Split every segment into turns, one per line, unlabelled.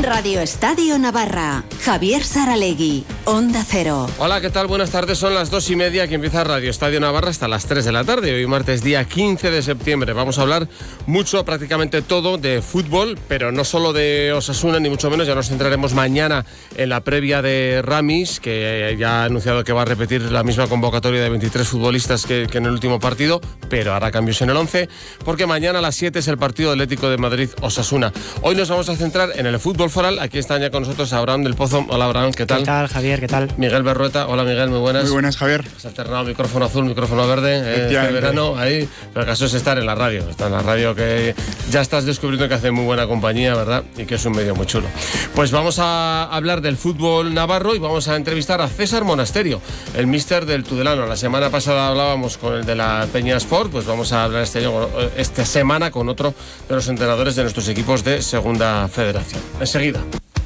Radio Estadio Navarra. Javier Saralegui, Onda Cero.
Hola, ¿qué tal? Buenas tardes. Son las 2:30 que empieza Radio Estadio Navarra hasta las 3 de la tarde. Hoy martes, día 15 de septiembre. Vamos a hablar mucho, prácticamente todo, de fútbol, pero no solo de Osasuna, ni mucho menos. Ya nos centraremos mañana en la previa de Ramis, que ya ha anunciado que va a repetir la misma convocatoria de 23 futbolistas que en el último partido, pero hará cambios en el 11, porque mañana a las 7 es el partido Atlético de Madrid-Osasuna. Hoy nos vamos a centrar en el fútbol foral. Aquí está ya con nosotros Abraham del Pozo. Hola, Abraham, ¿qué tal?
¿Qué tal, Javier? ¿Qué tal?
Miguel Berrueta. Hola, Miguel, muy buenas.
Muy buenas, Javier.
Has alternado micrófono azul, micrófono verde, este verano, ahí. Pero el caso es estar en la radio. Está en la radio, que ya estás descubriendo que hace muy buena compañía, ¿verdad? Y que es un medio muy chulo. Pues vamos a hablar del fútbol navarro y vamos a entrevistar a César Monasterio, el míster del Tudelano. La semana pasada hablábamos con el de la Peña Sport, pues vamos a hablar esta semana con otro de los entrenadores de nuestros equipos de Segunda Federación. Enseguida.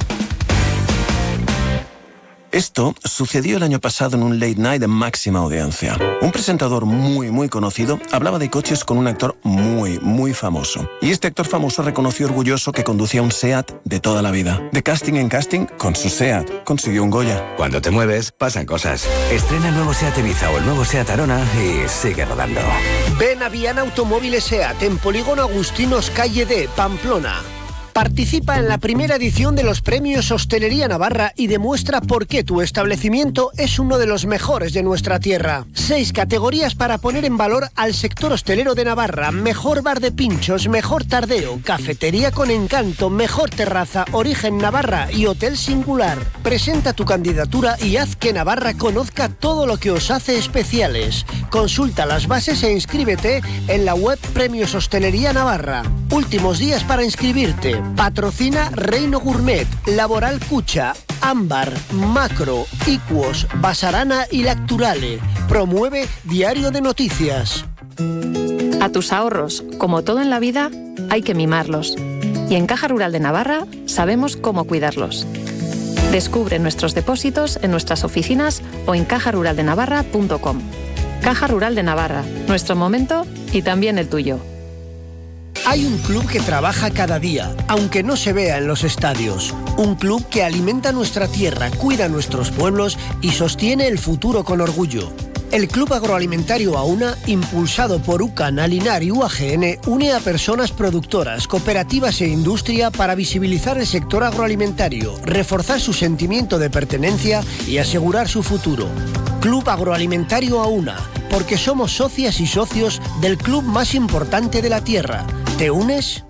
Esto sucedió el año pasado en un late night de máxima audiencia. Un presentador muy conocido hablaba de coches con un actor muy famoso. Y este actor famoso reconoció orgulloso que conducía un SEAT de toda la vida. De casting en casting, con su SEAT consiguió un Goya.
Cuando te mueves, pasan cosas. Estrena el nuevo SEAT Ibiza o el nuevo SEAT Arona y sigue rodando.
Ven a Viana Automóviles SEAT en Polígono Agustinos, calle D, Pamplona. Participa en la primera edición de los premios Hostelería Navarra y demuestra por qué tu establecimiento es uno de los mejores de nuestra tierra. 6 categorías para poner en valor al sector hostelero de Navarra: mejor bar de pinchos, mejor tardeo, cafetería con encanto, mejor terraza, origen Navarra y hotel singular. Presenta tu candidatura y haz que Navarra conozca todo lo que os hace especiales. Consulta las bases e inscríbete en la web Premios Hostelería Navarra. Últimos días para inscribirte. Patrocina Reino Gourmet, Laboral Cucha, Ámbar, Macro, Iquos, Basarana y Lacturale. Promueve Diario de Noticias.
A tus ahorros, como todo en la vida, hay que mimarlos. Y en Caja Rural de Navarra sabemos cómo cuidarlos. Descubre nuestros depósitos en nuestras oficinas o en cajaruraldenavarra.com. Caja Rural de Navarra, nuestro momento y también el tuyo.
Hay un club que trabaja cada día, aunque no se vea en los estadios. Un club que alimenta nuestra tierra, cuida nuestros pueblos y sostiene el futuro con orgullo. El Club Agroalimentario Auna, impulsado por UCAN, Alinar y UAGN, une a personas productoras, cooperativas e industria para visibilizar el sector agroalimentario, reforzar su sentimiento de pertenencia y asegurar su futuro. Club Agroalimentario Auna, porque somos socias y socios del club más importante de la tierra. ¿Te unes?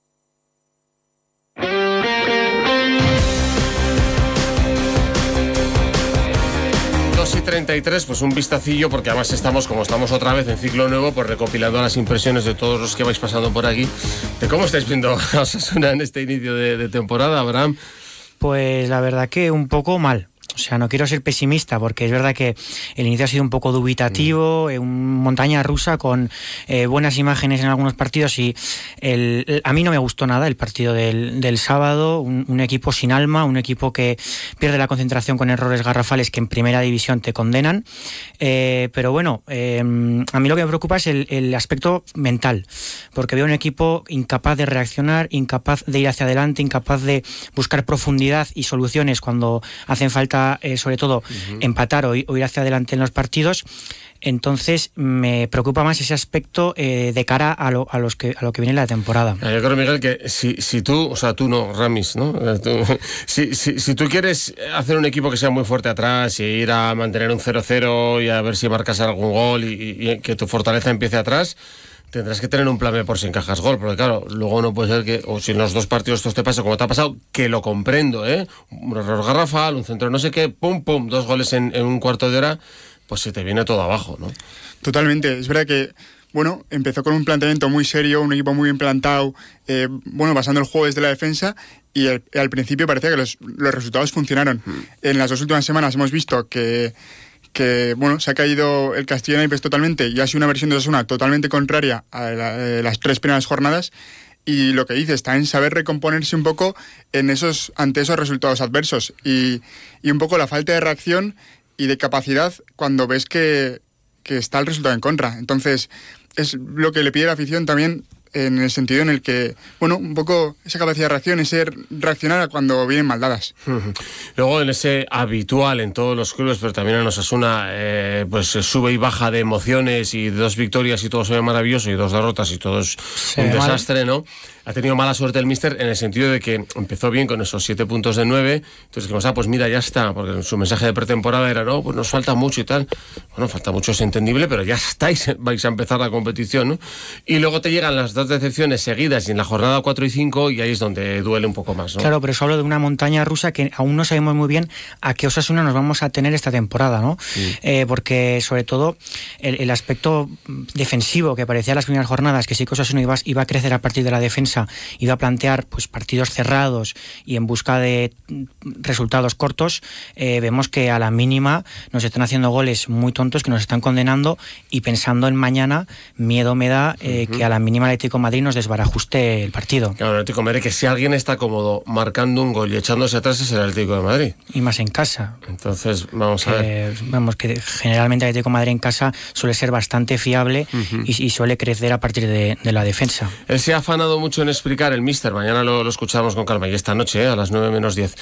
Y 33, pues un vistacillo, porque además estamos otra vez en ciclo nuevo, pues recopilando las impresiones de todos los que vais pasando por aquí, de cómo estáis viendo a Osasuna en este inicio de temporada, Abraham.
Pues la verdad que un poco mal. O sea, no quiero ser pesimista porque es verdad que el inicio ha sido un poco dubitativo, montaña rusa con buenas imágenes en algunos partidos y a mí no me gustó nada el partido del sábado, un equipo sin alma, un equipo que pierde la concentración con errores garrafales que en primera división te condenan, pero bueno, a mí lo que me preocupa es el aspecto mental, porque veo un equipo incapaz de reaccionar, incapaz de ir hacia adelante, incapaz de buscar profundidad y soluciones cuando hacen falta sobre todo empatar o ir hacia adelante en los partidos. Entonces me preocupa más ese aspecto de cara a lo que viene en la temporada.
Yo creo, Miguel, que si tú, o sea, tú no, Ramis, ¿no? Si tú quieres hacer un equipo que sea muy fuerte atrás y ir a mantener un 0-0 y a ver si marcas algún gol y que tu fortaleza empiece atrás, tendrás que tener un plan B por si encajas gol, porque claro, luego no puede ser que, o si en los dos partidos esto te pasa como te ha pasado, que lo comprendo, un error garrafal, un centro no sé qué, pum, 2 goles en un cuarto de hora, pues se te viene todo abajo, ¿no? Totalmente, es verdad que, bueno, empezó con un planteamiento muy serio, un equipo muy bien plantado, basando el juego desde la defensa, y al principio parecía que los resultados funcionaron. En las 2 últimas semanas hemos visto que se ha caído el Castilla Naipes totalmente y ha sido una versión de Osasuna totalmente contraria a las 3 primeras jornadas, y lo que dice está en saber recomponerse un poco ante esos resultados adversos y un poco la falta de reacción y de capacidad cuando ves que está el resultado en contra. Entonces es lo que le pide la afición también,
en el sentido en el que, bueno, un poco esa capacidad de reacción, ese reaccionar a cuando vienen mal dadas.
Luego en ese habitual en todos los clubes, pero también en Osasuna, pues sube y baja de emociones y 2 victorias y todo se ve maravilloso y 2 derrotas y todo es un desastre, ¿no? Ha tenido mala suerte el míster en el sentido de que empezó bien con esos 7 puntos de 9, entonces dijimos, pues mira, ya está, porque su mensaje de pretemporada era, no, pues nos falta mucho y tal. Bueno, falta mucho, es entendible, pero ya estáis, vais a empezar la competición, ¿no? Y luego te llegan las 2 decepciones seguidas y en la jornada 4 y 5 y ahí es donde duele un poco más, ¿no?
Claro, pero eso hablo de una montaña rusa que aún no sabemos muy bien a qué Osasuna nos vamos a tener esta temporada, ¿no? Porque sobre todo el aspecto defensivo que parecía en las primeras jornadas, que sí que Osasuna iba a crecer a partir de la defensa, iba a plantear pues partidos cerrados y en busca de resultados cortos, vemos que a la mínima nos están haciendo goles muy tontos que nos están condenando, y pensando en mañana, miedo me da que a la mínima el Atlético de Madrid nos desbarajuste el partido.
Claro, el Atlético de Madrid, que si alguien está cómodo marcando un gol y echándose atrás es el Atlético de Madrid.
Y más en casa.
Entonces, vamos a ver.
Vamos, que generalmente el Atlético de Madrid en casa suele ser bastante fiable y suele crecer a partir de la defensa.
Él se ha afanado mucho en explicar, el míster, mañana lo escuchamos con calma, y esta noche, a las 9 menos 10,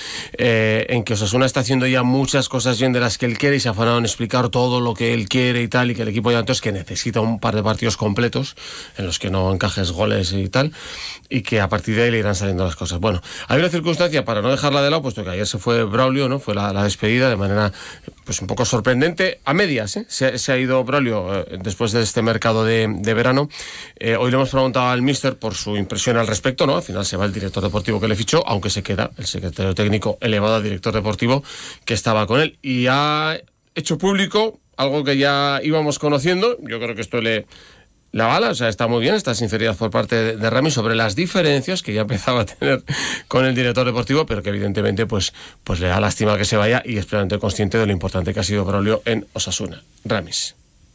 en que Osasuna está haciendo ya muchas cosas bien de las que él quiere, y se ha afanado en explicar todo lo que él quiere y tal, y que el equipo ya entonces que necesita un par de partidos completos en los que no encajes goles y tal, y que a partir de ahí le irán saliendo las cosas. Bueno, hay una circunstancia para no dejarla de lado, puesto que ayer se fue Braulio, ¿no? Fue la despedida de manera pues un poco sorprendente, a medias, ¿eh? Se ha ido Braulio después de este mercado de verano. Hoy le hemos preguntado al míster por su impresión al respecto, ¿no? Al final se va el director deportivo que le fichó, aunque se queda el secretario técnico elevado al director deportivo que estaba con él, y ha hecho público algo que ya íbamos conociendo. Yo creo que esto le avala, o sea, está muy bien esta sinceridad por parte de Rami sobre las diferencias que ya empezaba a tener con el director deportivo, pero que evidentemente pues le da lástima que se vaya, y es plenamente consciente de lo importante que ha sido Braulio en Osasuna. Ramis.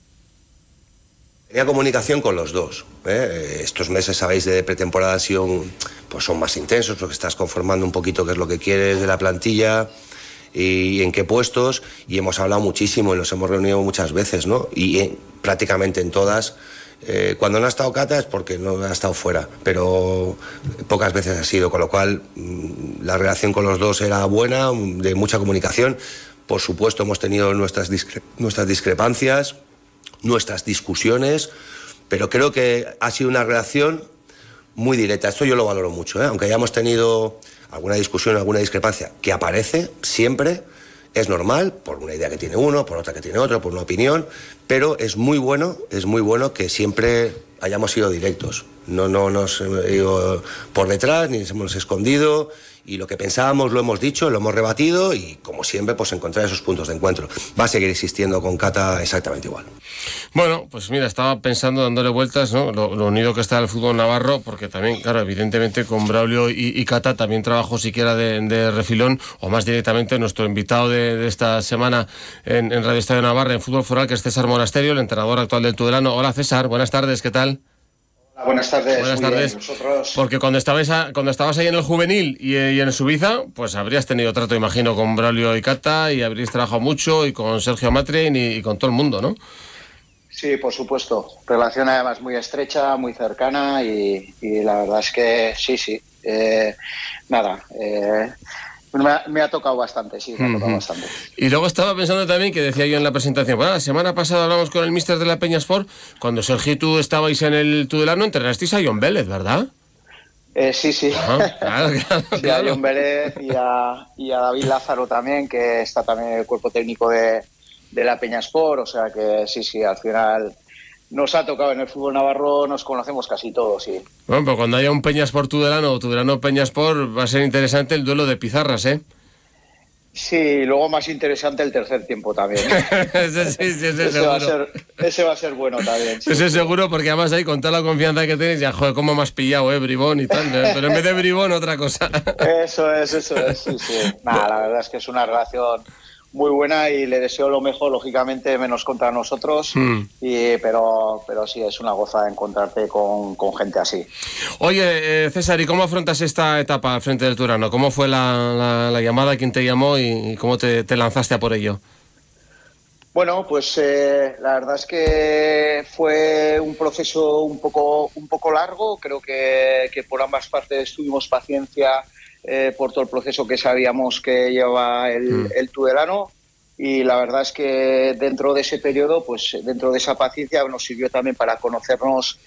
Tenía comunicación con los dos. Estos meses, sabéis, de pretemporada pues son más intensos, porque estás conformando un poquito qué es lo que quieres de la plantilla y en qué puestos, y hemos hablado muchísimo y nos hemos reunido muchas veces, ¿no? Y prácticamente en todas. Cuando no ha estado Cata es porque no ha estado fuera, pero pocas veces ha sido, con lo cual la relación con los dos era buena, de mucha comunicación. Por supuesto hemos tenido nuestras discrepancias, nuestras discusiones, pero creo que ha sido una relación muy directa. Esto yo lo valoro mucho, aunque hayamos tenido alguna discusión, alguna discrepancia que aparece siempre. Es normal, por una idea que tiene uno, por otra que tiene otro, por una opinión, pero es muy bueno que siempre hayamos sido directos. No nos hemos ido por detrás, ni nos hemos escondido, y lo que pensábamos lo hemos dicho, lo hemos rebatido, y como siempre, pues encontrar esos puntos de encuentro. Va a seguir existiendo con Cata exactamente igual.
Bueno, pues mira, estaba pensando, dándole vueltas, ¿no? Lo unido que está el fútbol navarro, porque también, claro, evidentemente con Braulio y Cata también trabajó siquiera de refilón, o más directamente nuestro invitado de esta semana en Radio Estadio Navarra, en Fútbol Foral, que es César Monasterio, el entrenador actual del Tudelano. Hola César, buenas tardes, ¿qué tal?
Hola, buenas tardes.
Buenas tardes.
Bien, ¿vosotros?
Porque cuando estabas ahí en el juvenil y en Suiza, pues habrías tenido trato, imagino, con Braulio y Cata, y habríais trabajado mucho, y con Sergio Matrein y con todo el mundo, ¿no?
Sí, por supuesto. Relación además muy estrecha, muy cercana, y la verdad es que sí. Me ha tocado bastante, sí, me ha tocado bastante.
Y luego estaba pensando también, que decía yo en la presentación, bueno, la semana pasada hablamos con el míster de la Peña Sport, cuando Sergio y tú estabais en el Tudelano, entrenasteis a John Vélez, ¿verdad?
Sí.
Claro.
Sí, a John Vélez y a David Lázaro también, que está también en el cuerpo técnico de la Peña Sport, o sea que sí, al final nos ha tocado en el fútbol navarro, nos conocemos casi todos, sí.
Bueno, pero cuando haya un Peña Sport Tudelano o Tudelano Peña Sport, va a ser interesante el duelo de pizarras, ¿eh?
Sí, luego más interesante el tercer tiempo también.
Ese seguro.
Ese va a ser bueno también. Sí.
Ese seguro, porque además ahí con toda la confianza que tenéis, ya, joder, cómo me has pillado, Bribón y tal, pero en vez de Bribón, otra cosa.
Eso es, sí. Nada, la verdad es que es una relación muy buena, y le deseo lo mejor, lógicamente, menos contra nosotros, pero sí, es una gozada encontrarte con gente así.
Oye, César, ¿y cómo afrontas esta etapa al frente del Tudelano? ¿Cómo fue la llamada? ¿Quién te llamó y cómo te lanzaste a por ello?
Bueno, pues la verdad es que fue un proceso un poco largo. Creo que por ambas partes tuvimos paciencia por todo el proceso que sabíamos que lleva el Tudelano, y la verdad es que dentro de ese periodo, pues dentro de esa paciencia nos sirvió también para conocernos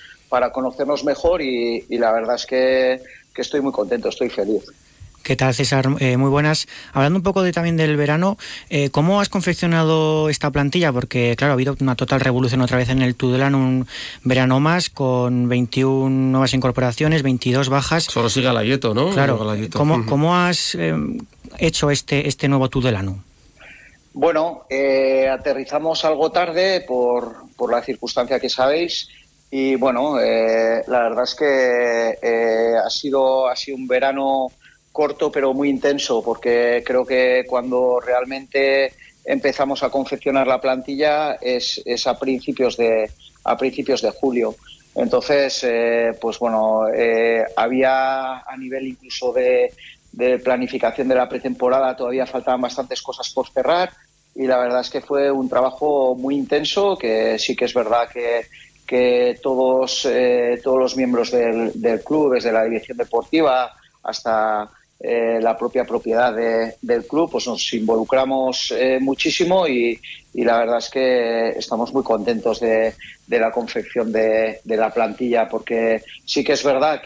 mejor, y la verdad es que estoy muy contento, estoy feliz.
¿Qué tal, César? Muy buenas. Hablando un poco también del verano, ¿cómo has confeccionado esta plantilla? Porque, claro, ha habido una total revolución otra vez en el Tudelano, un verano más, con 21 nuevas incorporaciones, 22 bajas.
Solo sigue Galayeto, ¿no?
Claro.
Galayeto.
¿Cómo has hecho este nuevo Tudelano?
Bueno, aterrizamos algo tarde por la circunstancia que sabéis, y bueno, la verdad es que ha sido un verano corto pero muy intenso, porque creo que cuando realmente empezamos a confeccionar la plantilla es a principios de julio. Entonces, pues bueno, había a nivel incluso de planificación de la pretemporada, todavía faltaban bastantes cosas por cerrar, y la verdad es que fue un trabajo muy intenso, que sí que es verdad que todos los miembros del club, desde la dirección deportiva hasta la propia propiedad del club, pues nos involucramos muchísimo, y la verdad es que estamos muy contentos de la confección de la plantilla, porque sí que es verdad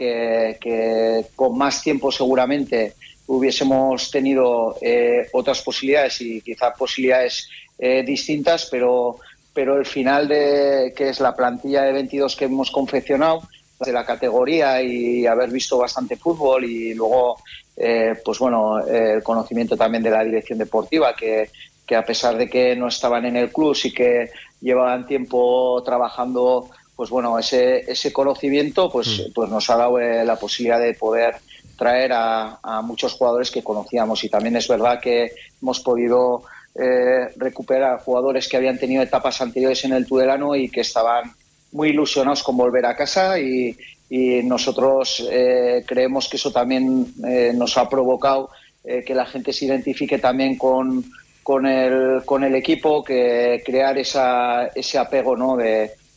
que con más tiempo seguramente hubiésemos tenido otras posibilidades, y quizá posibilidades distintas, pero el final que es la plantilla de 22 que hemos confeccionado, de la categoría y haber visto bastante fútbol, y luego pues bueno, el conocimiento también de la dirección deportiva, que a pesar de que no estaban en el club, sí que llevaban tiempo trabajando, pues bueno, ese conocimiento pues nos ha dado la posibilidad de poder traer a muchos jugadores que conocíamos, y también es verdad que hemos podido recuperar jugadores que habían tenido etapas anteriores en el Tudelano y que estaban muy ilusionados con volver a casa, y nosotros creemos que eso también nos ha provocado que la gente se identifique también con el equipo, que crear ese apego, ¿no?, de